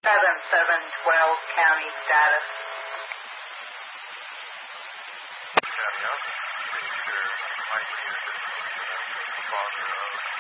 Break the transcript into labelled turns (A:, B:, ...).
A: 7712 county status.
B: County up. Make sure Mike is foster road.